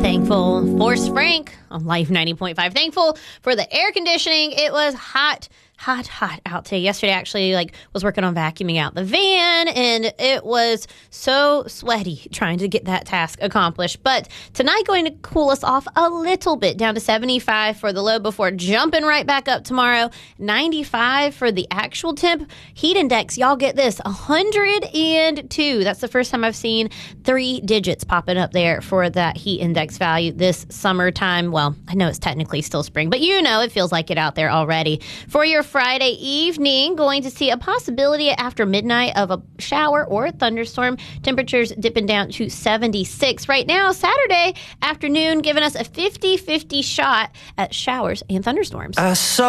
Thankful for Frank on Life 90.5. Thankful for the air conditioning. It was hot out today. Yesterday, actually, was working on vacuuming out the van, and it was so sweaty trying to get that task accomplished. But tonight, going to cool us off a little bit, down to 75 for the low before jumping right back up tomorrow. 95 for the actual temp. Heat index, y'all get this, 102. That's the first time I've seen 3 digits popping up there for that heat index value this summertime. Well, I know it's technically still spring, but it feels like it out there already. For your Friday evening, going to see a possibility after midnight of a shower or a thunderstorm. Temperatures dipping down to 76. Right now, Saturday afternoon, giving us a 50-50 shot at showers and thunderstorms.